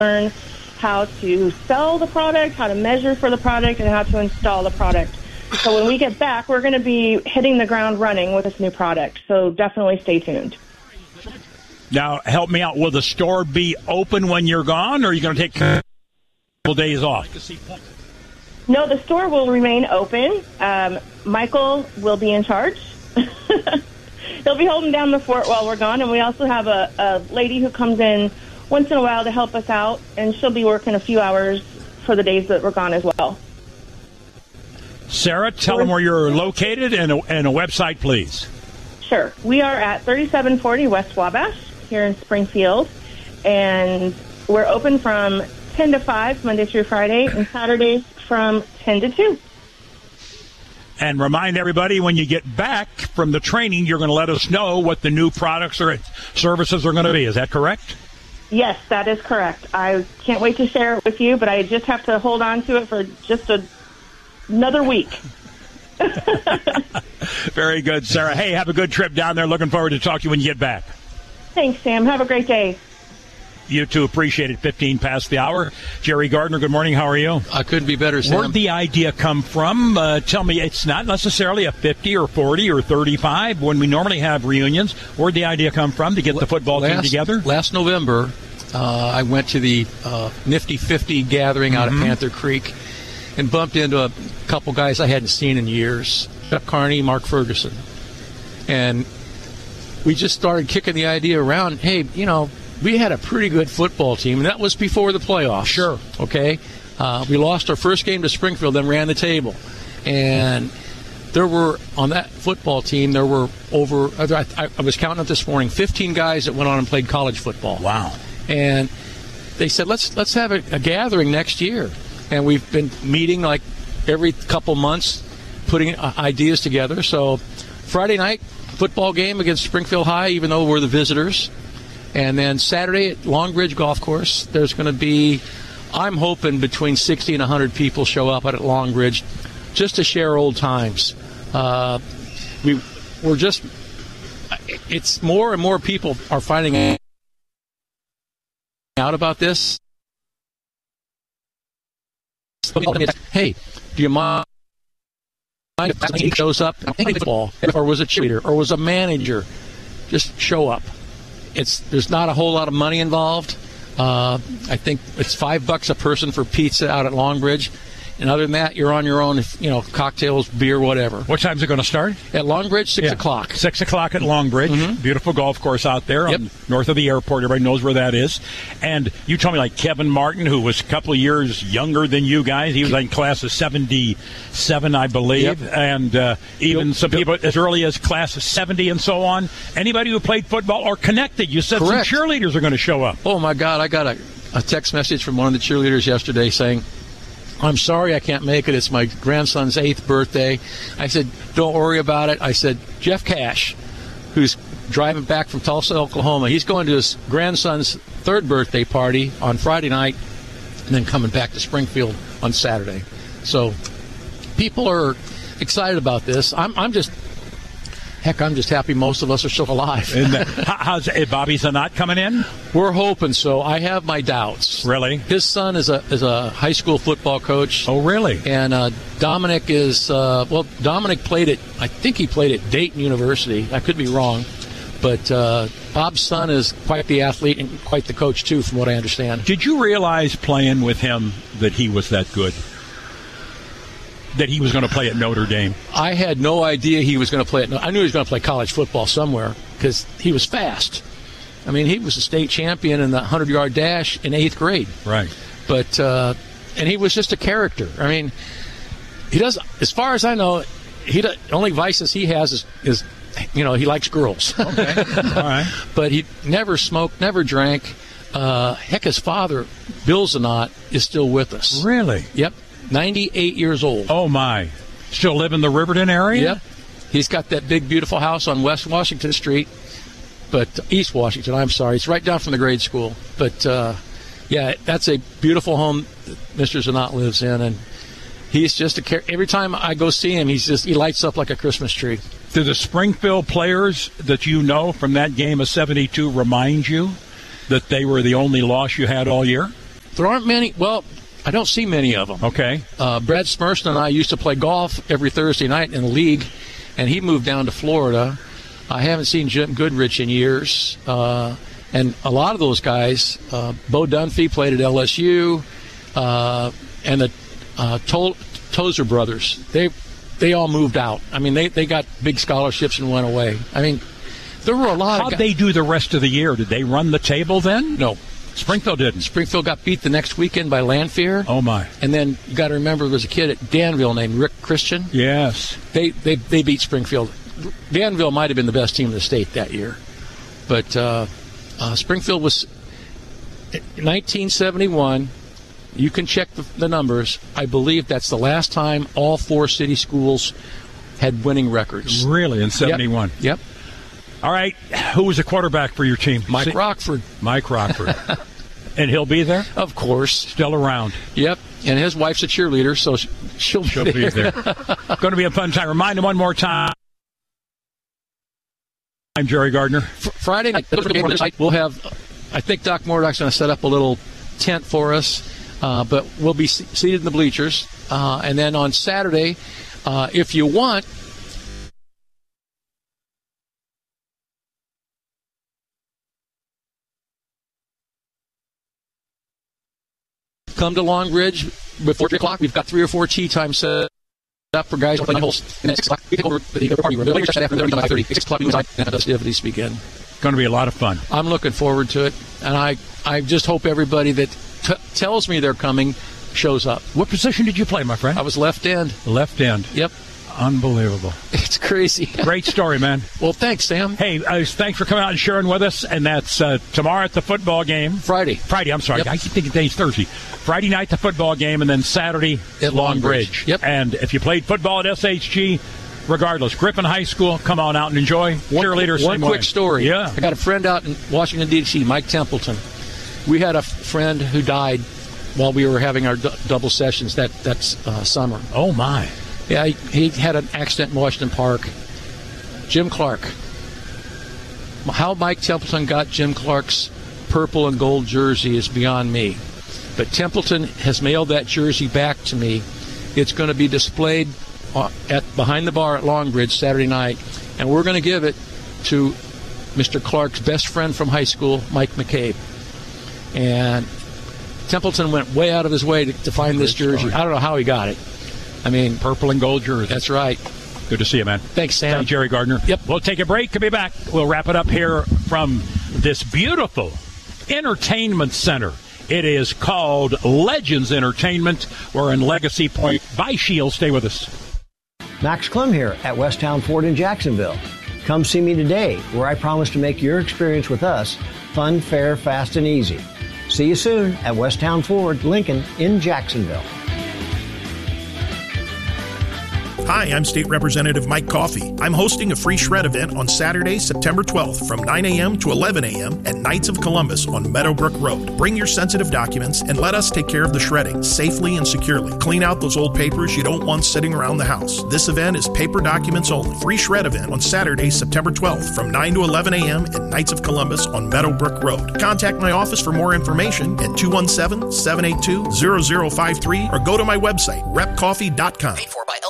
learn how to sell the product, how to measure for the product, and how to install the product. So when we get back, we're going to be hitting the ground running with this new product. So definitely stay tuned. Now, help me out. Will the store be open when you're gone, or are you going to take a couple days off? No, the store will remain open. Michael will be in charge. He'll be holding down the fort while we're gone, and we also have a lady who comes in once in a while to help us out, and she'll be working a few hours for the days that we're gone as well. Sarah, tell them where you're located and a website, please. Sure. We are at 3740 West Wabash here in Springfield, and we're open from 10 to 5 Monday through Friday, and Saturdays from 10 to 2. And remind everybody, when you get back from the training, you're going to let us know what the new products or services are going to be. Is that correct? Yes, that is correct. I can't wait to share it with you, but I just have to hold on to it for just another week. Very good, Sarah. Hey, have a good trip down there. Looking forward to talking to you when you get back. Thanks, Sam. Have a great day. You too. Appreciate it. 15 past the hour. Jerry Gardner, good morning. How are you? I couldn't be better, Sam. Where'd the idea come from? Tell me, it's not necessarily a 50 or 40 or 35 when we normally have reunions. Where'd the idea come from to get the football team together? Last November, I went to the Nifty 50 gathering out at Panther Creek and bumped into a couple guys I hadn't seen in years, Chuck Carney, Mark Ferguson. And we just started kicking the idea around, hey, we had a pretty good football team, and that was before the playoffs. Sure. Okay? We lost our first game to Springfield, then ran the table. And there were, on that football team, there were over, I was counting up this morning, 15 guys that went on and played college football. Wow. And they said, let's have a gathering next year. And we've been meeting like every couple months, putting ideas together. So Friday night, football game against Springfield High, even though we're the visitors. And then Saturday at Long Bridge Golf Course, there's going to be, I'm hoping, between 60 and 100 people show up at Long Bridge just to share old times. It's more and more people are finding out about this. Hey, do you mind if he shows up and football, or was a cheerleader, or was a manager? Just show up. There's not a whole lot of money involved. I think it's $5 a person for pizza out at Long Bridge. And other than that, you're on your own, cocktails, beer, whatever. What time is it going to start? At Long Bridge, 6 o'clock. 6 o'clock at Long Bridge. Mm-hmm. Beautiful golf course out there north of the airport. Everybody knows where that is. And you told me, like, Kevin Martin, who was a couple of years younger than you guys. He was in class of 77, I believe. Yep. And even some people as early as class of 70 and so on. Anybody who played football or connected, you said Correct. Some cheerleaders are going to show up. Oh, my God. I got a text message from one of the cheerleaders yesterday saying, I'm sorry I can't make it. It's my grandson's 8th birthday. I said, don't worry about it. I said, Jeff Cash, who's driving back from Tulsa, Oklahoma, he's going to his grandson's 3rd birthday party on Friday night and then coming back to Springfield on Saturday. So people are excited about this. I'm just happy most of us are still alive. How's Bobby Zanat coming in? We're hoping so. I have my doubts. Really? His son is a high school football coach. Oh, really? And Dominic is, Dominic played I think he played at Dayton University. I could be wrong. But Bob's son is quite the athlete and quite the coach, too, from what I understand. Did you realize playing with him that he was that good? That he was going to play at Notre Dame? I had no idea he was going to play I knew he was going to play college football somewhere because he was fast. I mean, he was a state champion in the 100-yard dash in 8th grade. Right. But, and he was just a character. I mean, he does, as far as I know, only vices he has is he likes girls. Okay. All right. But he never smoked, never drank. Heck, his father, Bill Zanat, is still with us. Really? Yep. 98 years old. Oh, my. Still live in the Riverton area? Yep. He's got that big, beautiful house on West Washington Street, but East Washington, I'm sorry. It's right down from the grade school. But, that's a beautiful home that Mr. Zanat lives in, and he's just every time I go see him, he lights up like a Christmas tree. Do the Springfield players that you know from that game of 72 remind you that they were the only loss you had all year? There aren't many. Well, I don't see many of them. Okay. Brad Smerson and I used to play golf every Thursday night in the league, and he moved down to Florida. I haven't seen Jim Goodrich in years. And a lot of those guys, Bo Dunphy played at LSU, and the Tozer brothers, they all moved out. I mean, they got big scholarships and went away. I mean, there were a lot of guys. How'd they do the rest of the year? Did they run the table then? No. Springfield didn't. Springfield got beat the next weekend by Lanphier. Oh, my. And then you got to remember there was a kid at Danville named Rick Christian. Yes. They beat Springfield. Danville might have been the best team in the state that year. But Springfield was, in 1971, you can check the numbers. I believe that's the last time all 4 city schools had winning records. Really? In 71? Yep. All right. Who was the quarterback for your team? Mike Rockford. Mike Rockford. And he'll be there? Of course. Still around. Yep. And his wife's a cheerleader, so she'll be there. Going to be a fun time. Remind him one more time. I'm Jerry Gardner. Friday night, we'll have, I think Doc Mordock's going to set up a little tent for us, but we'll be seated in the bleachers. And then on Saturday, if you want, come to Long Ridge before 3 o'clock. We've got 3 or 4 tee times set up for guys playing holes. And at 6 o'clock, we take over the party room. Later after 5:30, 6 o'clock, we move on and festivities begin. Going to be a lot of fun. I'm looking forward to it, and I just hope everybody that tells me they're coming shows up. What position did you play, my friend? I was left end. Left end. Yep. Unbelievable. It's crazy. Great story, man. Well, thanks, Sam. Hey, thanks for coming out and sharing with us. And that's tomorrow at the football game. Friday, I'm sorry. Yep. I keep thinking today's Thursday. Friday night, the football game, and then Saturday at Long Bridge. Yep. And if you played football at SHG, regardless, Griffin High School, come on out and enjoy. Cheerleaders, One quick story. Yeah. I got a friend out in Washington, D.C., Mike Templeton. We had a friend who died while we were having our double sessions that summer. Oh, my. Yeah, he had an accident in Washington Park. Jim Clark. How Mike Templeton got Jim Clark's purple and gold jersey is beyond me. But Templeton has mailed that jersey back to me. It's going to be displayed behind the bar at Long Bridge Saturday night, and we're going to give it to Mr. Clark's best friend from high school, Mike McCabe. And Templeton went way out of his way to find this jersey. I don't know how he got it. I mean, purple and gold jersey. That's right. Good to see you, man. Thanks, Sam. Thanks, Jerry Gardner. Yep. We'll take a break. We'll be back. We'll wrap it up here from this beautiful entertainment center. It is called Legends Entertainment. We're in Legacy Point by Shield. Stay with us. Max Clem here at Westtown Ford in Jacksonville. Come see me today, where I promise to make your experience with us fun, fair, fast, and easy. See you soon at Westtown Ford, Lincoln in Jacksonville. Hi, I'm State Representative Mike Coffey. I'm hosting a free shred event on Saturday, September 12th from 9 a.m. to 11 a.m. at Knights of Columbus on Meadowbrook Road. Bring your sensitive documents and let us take care of the shredding safely and securely. Clean out those old papers you don't want sitting around the house. This event is paper documents only. Free shred event on Saturday, September 12th from 9 to 11 a.m. at Knights of Columbus on Meadowbrook Road. Contact my office for more information at 217-782-0053 or go to my website, repcoffee.com. Paid for by